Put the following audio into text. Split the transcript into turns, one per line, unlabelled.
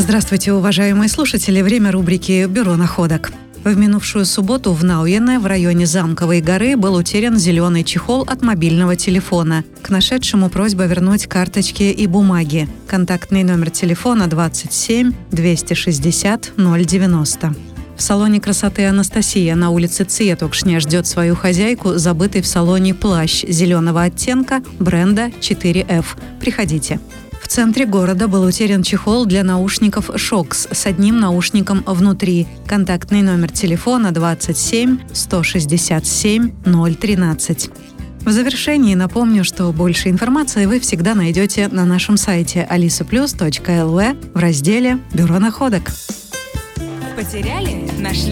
Здравствуйте, уважаемые слушатели. Время рубрики «Бюро находок». В минувшую субботу в Науене, в районе Замковой горы, был утерян зеленый чехол от мобильного телефона. К нашедшему просьба вернуть карточки и бумаги. Контактный номер телефона 27 260 090. В салоне красоты «Анастасия» на улице Циетокшня ждет свою хозяйку забытый в салоне плащ зеленого оттенка бренда 4F. Приходите. В центре города был утерян чехол для наушников Шокс с одним наушником внутри. Контактный номер телефона 27 167 013. В завершении напомню, что больше информации вы всегда найдете на нашем сайте alisaplus.lv в разделе «Бюро находок».
Потеряли? Нашли?